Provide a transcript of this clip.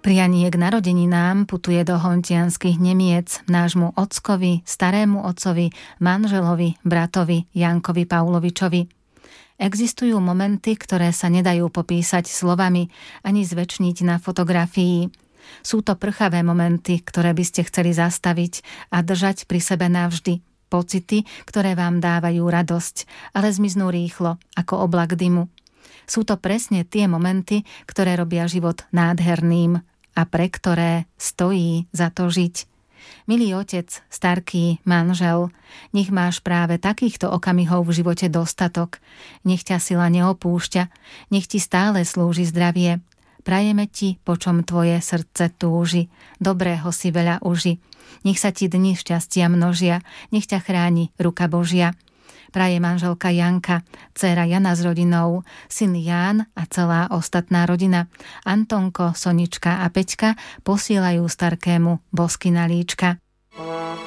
Prianie k narodeninám putuje do hontianskych Nemiec nášmu ockovi, starému otcovi, manželovi, bratovi Jankovi Paulovičovi. Existujú momenty, ktoré sa nedajú popísať slovami ani zväčšniť na fotografii. Sú to prchavé momenty, ktoré by ste chceli zastaviť a držať pri sebe navždy. Pocity, ktoré vám dávajú radosť, ale zmiznú rýchlo, ako oblak dymu. Sú to presne tie momenty, ktoré robia život nádherným a pre ktoré stojí za to žiť. Milý otec, starký manžel, nech máš práve takýchto okamihov v živote dostatok. Nech ťa sila neopúšťa, nech ti stále slúži zdravie. Prajeme ti, po čom tvoje srdce túži, dobrého si veľa uži. Nech sa ti dni šťastia množia, nech ťa chráni ruka Božia. Praje manželka Janka, dcéra Jana s rodinou, syn Ján a celá ostatná rodina. Antonko, Sonička a Peťka posielajú starkému bosky na líčka.